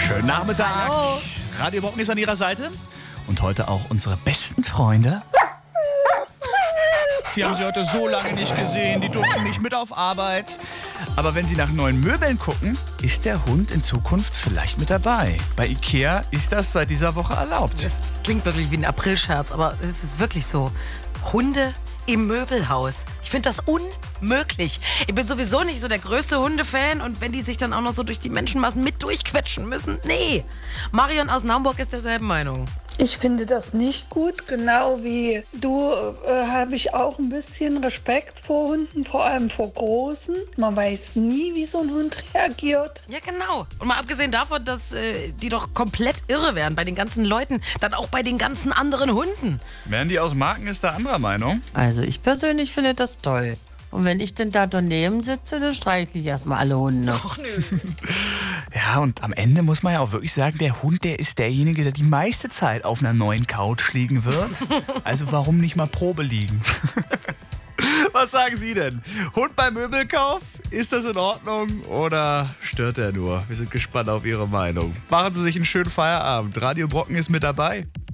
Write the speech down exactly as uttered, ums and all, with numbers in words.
Schönen Nachmittag. Hallo. Radio Brocken ist an Ihrer Seite. Und heute auch unsere besten Freunde. Die haben Sie heute so lange nicht gesehen, die durften nicht mit auf Arbeit. Aber wenn Sie nach neuen Möbeln gucken, ist der Hund in Zukunft vielleicht mit dabei. Bei Ikea ist das seit dieser Woche erlaubt. Das klingt wirklich wie ein Aprilscherz, aber es ist wirklich so. Hunde im Möbelhaus. Ich finde das unmöglich. Ich bin sowieso nicht so der größte Hundefan und wenn die sich dann auch noch so durch die Menschenmassen mit durchquetschen müssen, nee. Marion aus Naumburg ist derselben Meinung. Ich finde das nicht gut, genau wie du äh, habe ich auch ein bisschen Respekt vor Hunden, vor allem vor Großen. Man weiß nie, wie so ein Hund reagiert. Ja, genau. Und mal abgesehen davon, dass äh, die doch komplett irre wären bei den ganzen Leuten, dann auch bei den ganzen anderen Hunden. Wären die aus Marken ist da anderer Meinung? Also ich persönlich finde das toll. Und wenn ich denn da daneben sitze, dann streichle ich erstmal alle Hunde. Ach nö. Ja, und am Ende muss man ja auch wirklich sagen, der Hund, der ist derjenige, der die meiste Zeit auf einer neuen Couch liegen wird. Also warum nicht mal Probe liegen? Was sagen Sie denn? Hund beim Möbelkauf? Ist das in Ordnung oder stört er nur? Wir sind gespannt auf Ihre Meinung. Machen Sie sich einen schönen Feierabend. Radio Brocken ist mit dabei.